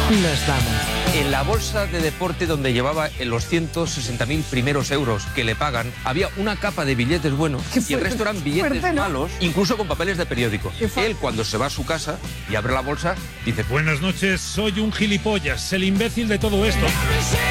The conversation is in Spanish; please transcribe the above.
Nos vamos. En la bolsa de deporte donde llevaba los 160.000 primeros euros que le pagan, había una capa de billetes buenos y el resto eran billetes malos, incluso con papeles de periódico. Él, cuando se va a su casa y abre la bolsa, dice: Buenas noches, soy un gilipollas, el imbécil de todo esto.